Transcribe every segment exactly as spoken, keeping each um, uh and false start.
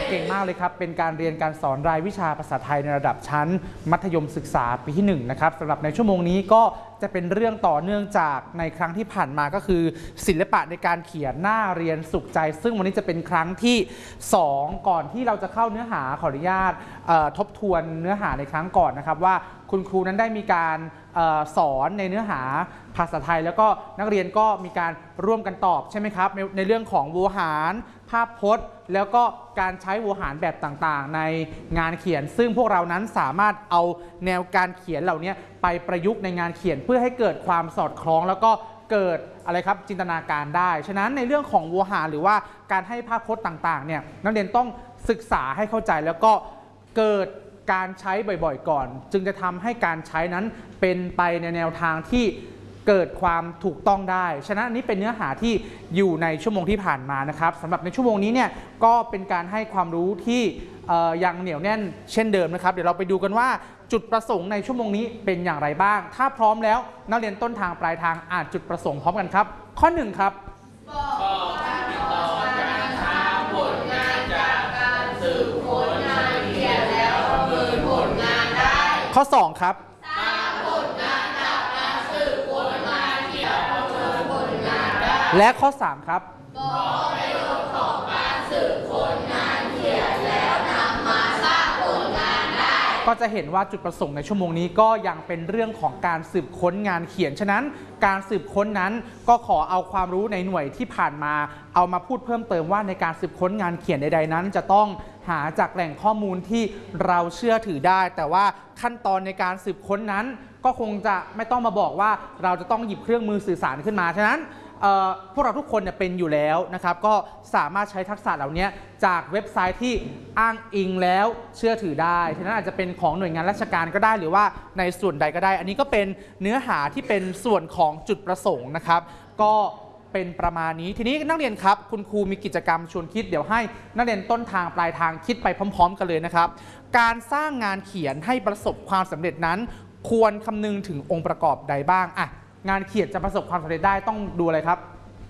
เก่งมากเลยครับเป็นการเรียนการสอนรายวิชาภาษาไทยในระดับชั้นมัธยมศึกษาปีที่หนึ่งนะครับสำหรับในชั่วโมงนี้ก็จะเป็นเรื่องต่อเนื่องจากในครั้งที่ผ่านมาก็คือศิลปะในการเขียนหน้าเรียนสุขใจซึ่งวันนี้จะเป็นครั้งที่สองก่อนที่เราจะเข้าเนื้อหาขออนุญาตทบทวนเนื้อหาในครั้งก่อนนะครับว่าคุณครูนั้นได้มีการสอนในเนื้อหาภาษาไทยแล้วก็นักเรียนก็มีการร่วมกันตอบใช่ไหมครับในในเรื่องของโวหารภาพพจน์แล้วก็การใช้โวหารแบบต่างๆในงานเขียนซึ่งพวกเรานั้นสามารถเอาแนวการเขียนเหล่านี้ไปประยุกต์ในงานเขียนเพื่อให้เกิดความสอดคล้องแล้วก็เกิดอะไรครับจินตนาการได้ฉะนั้นในเรื่องของโวหารหรือว่าการให้ภาพพจน์ต่างๆเนี่ยนักเรียนต้องศึกษาให้เข้าใจแล้วก็เกิดการใช้บ่อยๆก่อนจึงจะทำให้การใช้นั้นเป็นไปในแนวทางที่เกิดความถูกต้องได้ฉะนั้นอันนี้เป็นเนื้อหาที่อยู่ในชั่วโมงที่ผ่านมานะครับสำหรับในชั่วโมงนี้เนี่ยก็เป็นการให้ความรู้ที่ยังเหนียวแน่นเช่นเดิมนะครับเดี๋ยวเราไปดูกันว่าจุดประสงค์ในชั่วโมงนี้เป็นอย่างไรบ้างถ้าพร้อมแล้วนักเรียนต้นทางปลายทางอ่านจุดประสงค์พร้อมกันครับข้อหนึ่งครับข้อสองครับสร้างผลงานจากการสืบค้นงานเขียนประเมินผลงานได้และข้อสามครับบอกประโยชน์ของการสืบค้นงานเขียนแล้วนำมาสร้างผลงานได้ก็จะเห็นว่าจุดประสงค์ในชั่วโมงนี้ก็ยังเป็นเรื่องของการสืบค้นงานเขียนฉะนั้นการสืบค้นนั้นก็ขอเอาความรู้ในหน่วยที่ผ่านมาเอามาพูดเพิ่มเติมว่าในการสืบค้นงานเขียนใดๆนั้นจะต้องหาจากแหล่งข้อมูลที่เราเชื่อถือได้แต่ว่าขั้นตอนในการสืบค้นนั้นก็คงจะไม่ต้องมาบอกว่าเราจะต้องหยิบเครื่องมือสื่อสารขึ้นมาฉะนั้นพวกเราทุกคนเป็นอยู่แล้วนะครับก็สามารถใช้ทักษะเหล่านี้จากเว็บไซต์ที่อ้างอิงแล้วเชื่อถือได้ฉะนั้นอาจจะเป็นของหน่วยงานราชการก็ได้หรือว่าในส่วนใดก็ได้อันนี้ก็เป็นเนื้อหาที่เป็นส่วนของจุดประสงค์นะครับก็เป็นประมาณนี้ทีนี้นักเรียนครับคุณครูมีกิจกรรมชวนคิดเดี๋ยวให้นักเรียนต้นทางปลายทางคิดไปพร้อมๆกันเลยนะครับการสร้างงานเขียนให้ประสบความสำเร็จนั้นควรคำนึงถึงองค์ประกอบใดบ้างอ่ะงานเขียนจะประสบความสำเร็จได้ต้องดูอะไรครับ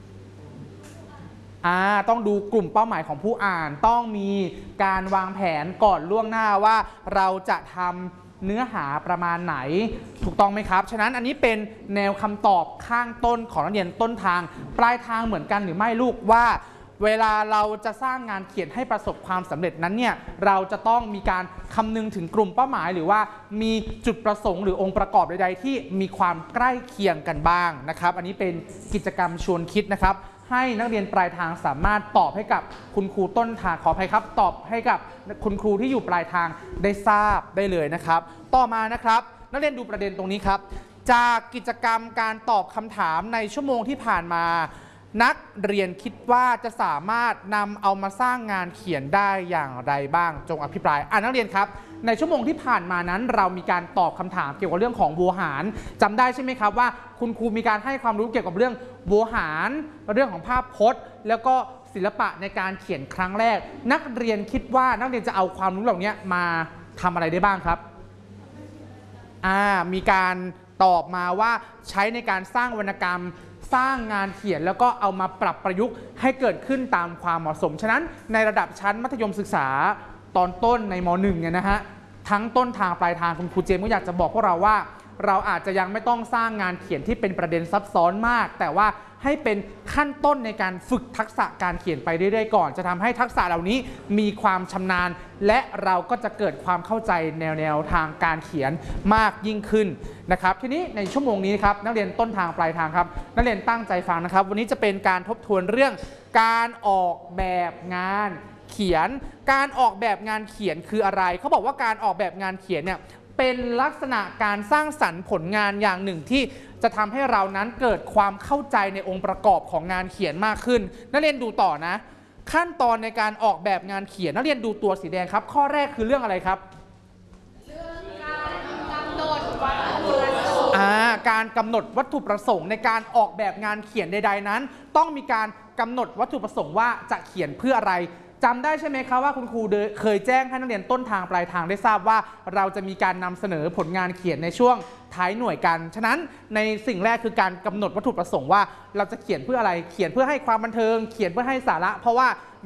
อ่าต้องดูกลุ่มเป้าหมายของผู้อ่านต้องมีการวางแผนก่อนล่วงหน้าว่าเราจะทำเนื้อหาประมาณไหนถูกต้องไหมครับฉะนั้นอันนี้เป็นแนวคำตอบข้างต้นของนักเรียนต้นทางปลายทางเหมือนกันหรือไม่ลูกว่าเวลาเราจะสร้างงานเขียนให้ประสบความสำเร็จนั้นเนี่ยเราจะต้องมีการคำนึงถึงกลุ่มเป้าหมายหรือว่ามีจุดประสงค์หรือองค์ประกอบใดๆที่มีความใกล้เคียงกันบ้างนะครับอันนี้เป็นกิจกรรมชวนคิดนะครับให้นักเรียนปลายทางสามารถตอบให้กับคุณครูต้นทางขออภัยครับตอบให้กับคุณครูที่อยู่ปลายทางได้ทราบได้เลยนะครับต่อมานะครับนักเรียนดูประเด็นตรงนี้ครับจากกิจกรรมการตอบคำถามในชั่วโมงที่ผ่านมานักเรียนคิดว่าจะสามารถนำเอามาสร้างงานเขียนได้อย่างไรบ้างจงอภิปรายอ่านักเรียนครับในชั่วโมงที่ผ่านมานั้นเรามีการตอบคำถามเกี่ยวกับเรื่องของโวหารจำได้ใช่ไหมครับว่าคุณครูมีการให้ความรู้เกี่ยวกับเรื่องโวหารเรื่องของภาพพจน์แล้วก็ศิลปะในการเขียนครั้งแรกนักเรียนคิดว่านักเรียนจะเอาความรู้เหล่านี้มาทำอะไรได้บ้างครับอ่ามีการตอบมาว่าใช้ในการสร้างวรรณกรรมสร้างงานเขียนแล้วก็เอามาปรับประยุกต์ให้เกิดขึ้นตามความเหมาะสมฉะนั้นในระดับชั้นมัธยมศึกษาตอนต้นในม.หนึ่ง เนี่ยนะฮะทั้งต้นทางปลายทางคุณครูเจมส์ก็อยากจะบอกพวกเราว่าเราอาจจะยังไม่ต้องสร้างงานเขียนที่เป็นประเด็นซับซ้อนมากแต่ว่าให้เป็นขั้นต้นในการฝึกทักษะการเขียนไปเรื่อยๆก่อนจะทำให้ทักษะเหล่านี้มีความชำนาญและเราก็จะเกิดความเข้าใจแนวแนวทางการเขียนมากยิ่งขึ้นนะครับทีนี้ในชั่วโมงนี้ครับนักเรียนต้นทางปลายทางครับนักเรียนตั้งใจฟังนะครับวันนี้จะเป็นการทบทวนเรื่องการออกแบบงานเขียนการออกแบบงานเขียนคืออะไรเขาบอกว่าการออกแบบงานเขียนเนี่ยเป็นลักษณะการสร้างสรรค์ผลงานอย่างหนึ่งที่จะทำให้เรานั้นเกิดความเข้าใจในองค์ประกอบของงานเขียนมากขึ้นนักเรียนดูต่อนะขั้นตอนในการออกแบบงานเขียนนักเรียนดูตัวสีแดงครับข้อแรกคือเรื่องอะไรครับเรื่องการกำหนดวัตถุประสงค์อ่าการกำหนดวัตถุประสงค์ในการออกแบบงานเขียนใดๆนั้นต้องมีการกำหนดวัตถุประสงค์ว่าจะเขียนเพื่ออะไรจำได้ใช่ไหมครับว่าคุณครูเคยแจ้งให้นักเรียนต้นทางปลายทางได้ทราบว่าเราจะมีการนำเสนอผลงานเขียนในช่วงท้ายหน่วยกันฉะนั้นในสิ่งแรกคือการกำหนดวัตถุประสงค์ว่าเราจะเขียนเพื่ออะไรเขียนเพื่อให้ความบันเทิงเขียนเพื่อให้สาระเพราะว่า